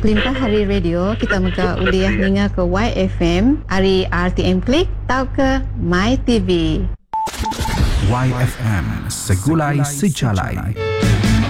Kelimpah Hari Radio, kita muka uliah ninga ke YFM, hari RTM Klik, tau ke My TV. YFM, segulai sejalai.